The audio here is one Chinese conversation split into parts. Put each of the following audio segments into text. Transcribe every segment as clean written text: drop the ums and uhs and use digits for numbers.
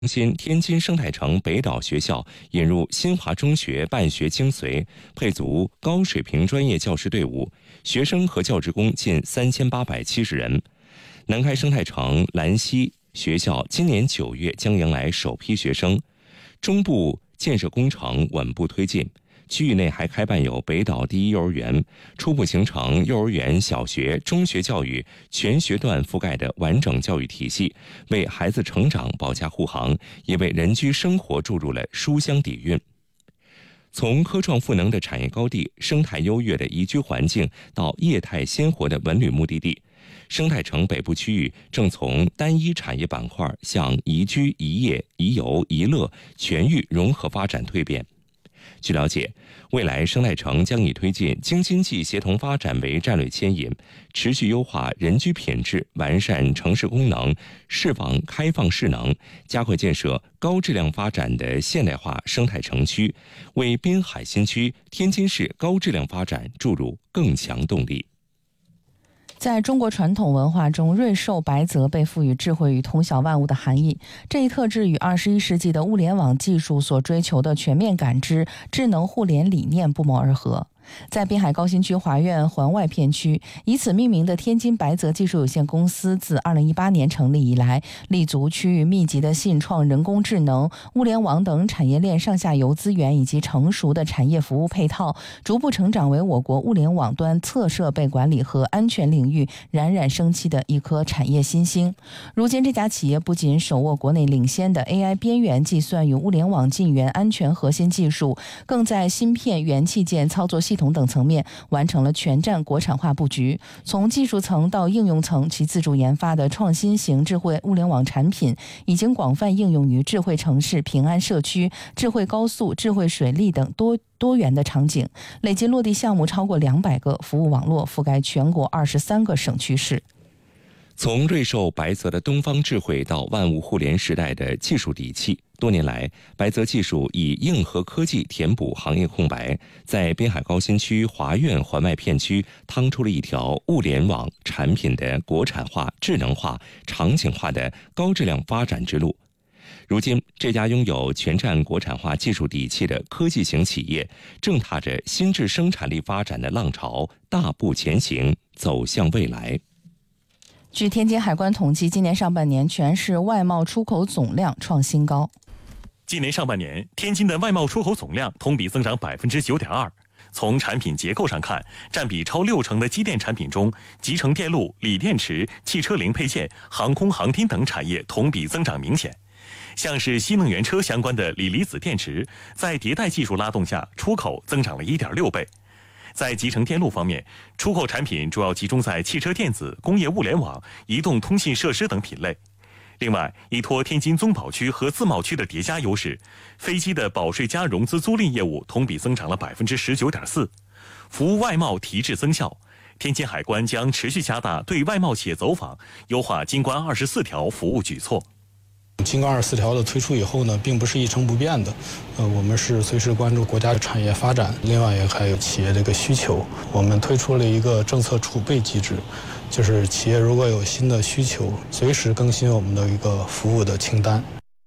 新天津生态城北岛学校引入新华中学办学精髓，配足高水平专业教师队伍，学生和教职工近3870人。南开生态城兰溪学校今年9月将迎来首批学生。中部建设工程稳步推进，区域内还开办有北岛第一幼儿园，初步形成幼儿园、小学、中学教育全学段覆盖的完整教育体系，为孩子成长保驾护航，也为人居生活注入了书香底蕴。从科创赋能的产业高地、生态优越的宜居环境到业态鲜活的文旅目的地，生态城北部区域正从单一产业板块向宜居、宜业、宜游、宜乐全域融合发展蜕变。据了解，未来生态城将以推进京津冀协同发展为战略牵引，持续优化人居品质，完善城市功能，释放开放势能，加快建设高质量发展的现代化生态城区，为滨海新区、天津市高质量发展注入更强动力。 在中国传统文化中，瑞兽白泽被赋予智慧与通晓万物的含义。这一特质与21世纪的物联网技术所追求的全面感知、智能互联理念不谋而合。在滨海高新区华苑环外片区，以此命名的天津白泽技术有限公司自2018年成立以来，立足区域密集的信创、人工智能、物联网等产业链上下游资源以及成熟的产业服务配套，逐步成长为我国物联网端测设备管理和安全领域冉冉升起的一颗产业新星。如今，这家企业不仅手握国内领先的 AI 边缘计算与物联网近缘安全核心技术，更在芯片、元器件、操作系统等层面完成了全站国产化布局。从技术层到应用层，其自主研发的创新型智慧物联网产品已经广泛应用于智慧城市、平安社区、智慧高速、智慧水利等多元的场景，累计落地项目超过200个，服务网络覆盖全国23个省区市。 从瑞兽白泽的东方智慧到万物互联时代的技术底气，多年来，白泽技术以硬核科技填补行业空白，在滨海高新区华苑环外片区趟出了一条物联网产品的国产化、智能化、场景化的高质量发展之路。如今，这家拥有全站国产化技术底气的科技型企业，正踏着新质生产力发展的浪潮，大步前行，走向未来。 据天津海关统计，今年上半年全市外贸出口总量创新高。 今年上半年，天津的外贸出口总量同比增长9.2%。从产品结构上看，占比超60%的机电产品中，集成电路、锂电池、汽车零配件、航空航天等产业同比增长明显。像是新能源车相关的锂离子电池，在迭代技术拉动下，出口增长了1.6倍。在集成电路方面，出口产品主要集中在汽车电子、工业物联网、移动通信设施等品类。另外，依托天津综保区和自贸区的叠加优势，飞机的保税加融资租赁业务同比增长了19.4%。服务外贸提质增效，天津海关将持续加大对外贸企业走访，优化京关24条服务举措。 京关24条的推出以后呢，并不是一成不变的，我们是随时关注国家的产业发展，另外也还有企业的一个需求。我们推出了一个政策储备机制，就是企业如果有新的需求，随时更新我们的一个服务的清单。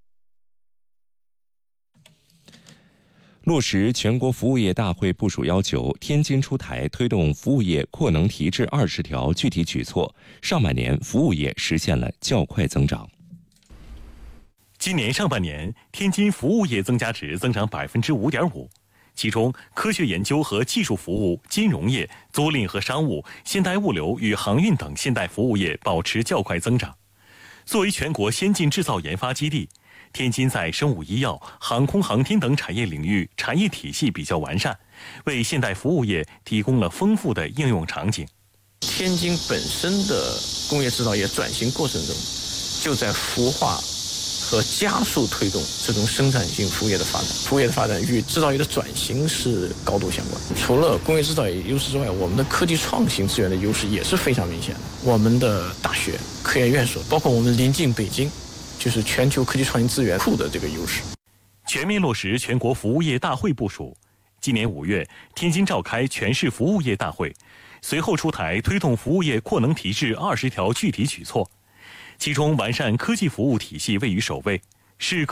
落实全国服务业大会部署要求，天津出台推动服务业扩能提质20条具体举措，上半年服务业实现了较快增长。 今年上半年，天津服务业增加值增长5.5%，其中科学研究和技术服务、金融业、租赁和商务、现代物流与航运等现代服务业保持较快增长。作为全国先进制造研发基地，天津在生物医药、航空航天等产业领域产业体系比较完善，为现代服务业提供了丰富的应用场景。 天津本身的工业制造业转型过程中，就在孵化和加速推动这种生产性服务业的发展。服务业的发展与制造业的转型是高度相关。除了工业制造业优势之外，我们的科技创新资源的优势也是非常明显的。我们的大学、科研院所，包括我们临近北京，就是全球科技创新资源库的这个优势。 全面落实全国服务业大会部署。今年5月，天津召开全市服务业大会，随后出台推动服务业扩能提质20条具体举措。其中，完善科技服务体系位于首位， 是